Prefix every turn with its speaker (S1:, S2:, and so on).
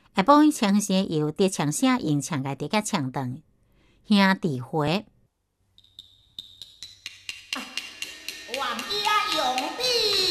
S1: 下晡枪声由笛枪声用枪甲笛甲枪断，兄弟会。
S2: 万家用笔。